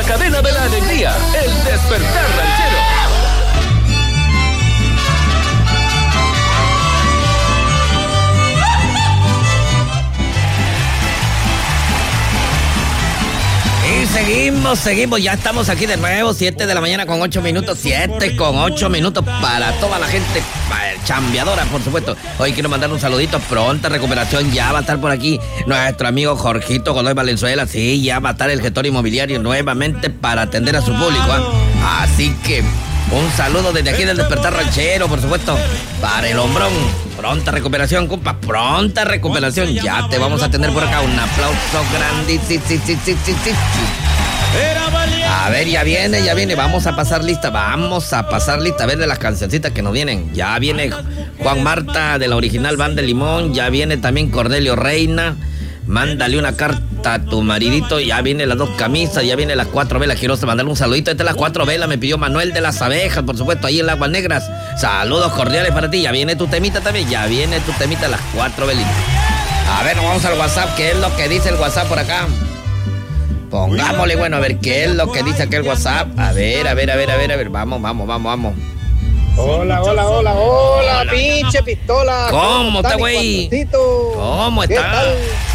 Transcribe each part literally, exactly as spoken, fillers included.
cadena de la alegría, el Despertar Ranchero. Y seguimos, seguimos, ya estamos aquí de nuevo, siete de la mañana con ocho minutos, siete con ocho minutos para toda la gente chambeadora, por supuesto. Hoy quiero mandar un saludito, pronta recuperación, ya va a estar por aquí nuestro amigo Jorgito Godoy Valenzuela, sí, ya va a estar el gestor inmobiliario nuevamente para atender a su público, ¿eh? Así que un saludo desde aquí del Despertar Ranchero, por supuesto, para el hombrón. Pronta recuperación, compa, pronta recuperación. Ya te vamos a tener por acá un aplauso grandísimo. A ver, ya viene, ya viene. Vamos a pasar lista, vamos a pasar lista. A ver de las cancioncitas que nos vienen. Ya viene Juan Marta de la original Banda de Limón. Ya viene también Cordelio Reina. Mándale una carta a tu maridito. Ya viene las dos camisas, ya viene las cuatro velas. Quiero mandarle un saludito. Esta es las cuatro velas. Me pidió Manuel de las Abejas, por supuesto, ahí en las Aguas Negras. Saludos cordiales para ti. Ya viene tu temita también. Ya viene tu temita, las cuatro velitas. A ver, nos vamos al WhatsApp. ¿Qué es lo que dice el WhatsApp por acá? Pongámosle, bueno, a ver, ¿qué es lo que dice aquel WhatsApp? A ver, a ver, a ver, a ver, a ver. Vamos, vamos, vamos, vamos. Hola, hola, hola, hola, hola. Pinche pistola. ¿Cómo está, güey? ¿Cómo está? ¿Qué tal?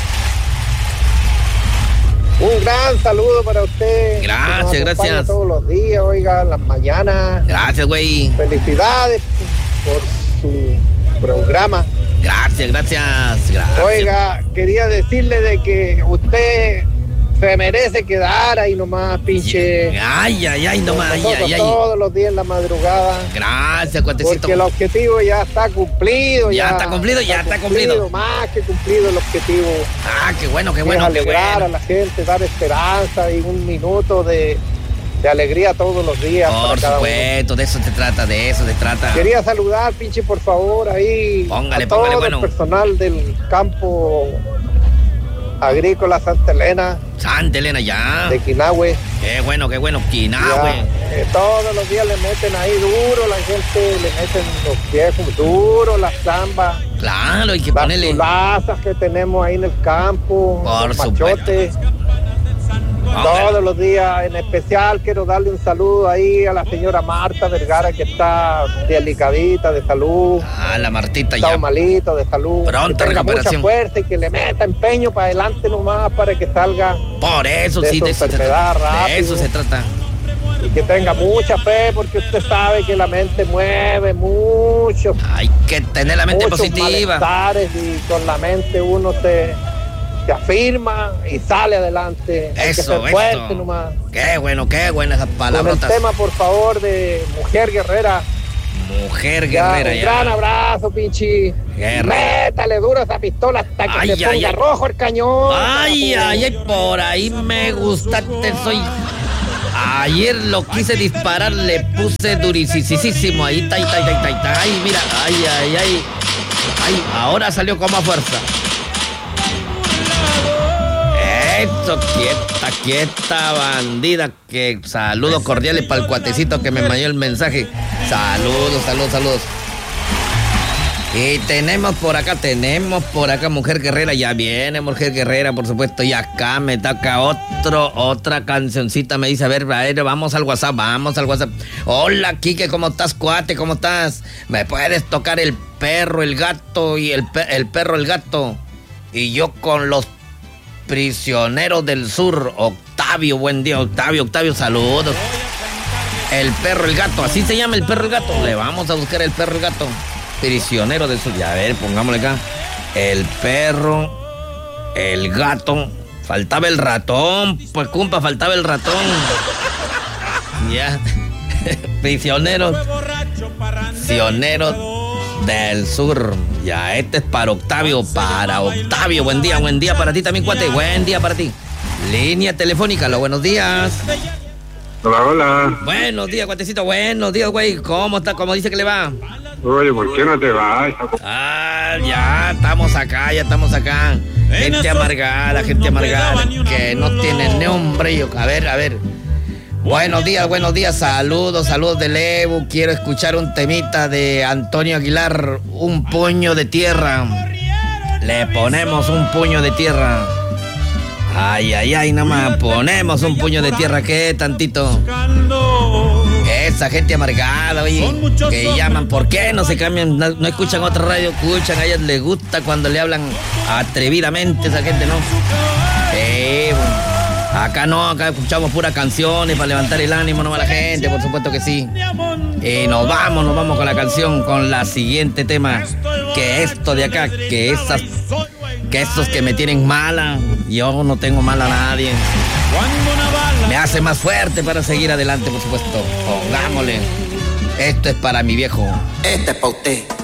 Un gran saludo para usted. Gracias, gracias. Todos los días, oiga, en las mañanas. Gracias, güey. Felicidades por su programa. Gracias, gracias, gracias. Oiga, quería decirle de que usted se merece quedar ahí nomás, pinche. Ay, ay, ay, nomás, ay, ay, ay. Todos los días en la madrugada. Gracias, cuatecito. Porque el objetivo ya está cumplido. Ya, ya está cumplido, ya está cumplido. cumplido. Más que cumplido el objetivo. Ah, qué bueno, qué bueno, qué alegrar bueno. a la gente, dar esperanza y un minuto de, de alegría todos los días. Por para supuesto, cada de eso se trata, de eso se trata. Quería saludar, pinche, por favor, ahí. Póngale, a póngale, todo bueno. el personal del campo agrícola Santa Elena. Santa Elena, ya. De Quinahue. Qué bueno, qué bueno, Quinahue. Ya, eh, todos los días le meten ahí duro, la gente le meten los viejos duro, la zamba. Claro, hay que las ponerle. Las plazas que tenemos ahí en el campo. Por los supuesto. machotes. Todos los días, en especial quiero darle un saludo ahí a la señora Marta Vergara, que está delicadita de salud. Ah, la Martita está ya. malito de salud. Pronta que tenga recuperación. Mucha fuerza y que le meta empeño para adelante nomás para que salga. Por eso de sí, su de eso, enfermedad se trata. rápido. De eso se trata. Y que tenga mucha fe, porque usted sabe que la mente mueve mucho. Hay que tener la mente muchos positiva. malestares, y con la mente uno se, se afirma y sale adelante. Hay Eso, que ser eso. fuerte nomás. Qué bueno, qué buenas esas Con palabrotas. el tema, por favor, de Mujer Guerrera. Mujer Ya, guerrera, un ya. gran abrazo, pinche. Guerra. Métale duro esa pistola hasta que Ay, se ay, ponga ay. rojo el cañón. Ay, ay, ay, por ahí me gustaste, soy. Ayer lo quise disparar, le puse durisísimo. Ahí está, ahí está, ahí está, ahí está. Ay, mira, ay, ay, ay. Ay, ahora salió como a fuerza. Eso, quieta, quieta, bandida. Que saludos cordiales para el cuatecito que me mandó el mensaje. Saludos, saludos, saludos. Y tenemos por acá, tenemos por acá Mujer Guerrera. Ya viene Mujer Guerrera, por supuesto. Y acá me toca otro, otra cancioncita. Me dice, a ver, a ver, vamos al WhatsApp, vamos al WhatsApp. Hola, Quique, ¿cómo estás, cuate? ¿Cómo estás? ¿Me puedes tocar el perro, el gato y el, pe- el perro, el gato? Y yo con los prisioneros del sur. Octavio, buen día, Octavio, Octavio, saludos. El perro, el gato, así se llama el perro, el gato. Le vamos a buscar el perro, el gato. Prisionero del sur. Ya, a ver, pongámosle acá. El perro, el gato. Faltaba el ratón, pues compa, faltaba el ratón. Ya. Prisioneros. Prisioneros del sur. Ya, este es para Octavio, para Octavio. Buen día, buen día para ti también, cuate. Buen día para ti. Línea telefónica, los buenos días. Hola, hola. Buenos días, cuatecito. Buenos días, güey. ¿Cómo está? ¿Cómo dice que le va? Oye, ¿por qué no te vas? Ah, ya estamos acá, ya estamos acá. Gente amargada, gente amargada, que no tiene nombre. A ver, a ver. Buenos días, buenos días. Saludos, saludos de Lebu. Quiero escuchar un temita de Antonio Aguilar. Un puño de tierra. Le ponemos un puño de tierra. Ay, ay, ay, nada más ponemos un puño de tierra, ¿qué tantito? Esa gente amargada, oye, que llaman, ¿por qué no se cambian? No, no escuchan otra radio, escuchan, a ellas les gusta cuando le hablan atrevidamente, esa gente, ¿no? Sí, bueno. Acá no, acá escuchamos puras canciones para levantar el ánimo, no a la gente, por supuesto que sí. Y nos vamos, nos vamos con la canción, con la siguiente tema. Que esto de acá, que esas, que estos que me tienen mala, yo no tengo mala a nadie. Me hace más fuerte para seguir adelante, por supuesto. Pongámosle. Esto es para mi viejo. Este es para usted.